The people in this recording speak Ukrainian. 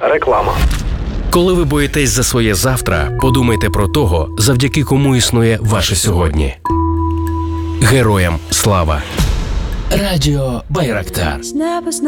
Реклама. Коли ви боїтесь за своє завтра, подумайте про того, завдяки кому існує ваше сьогодні. Героям слава! Радіо Байрактар.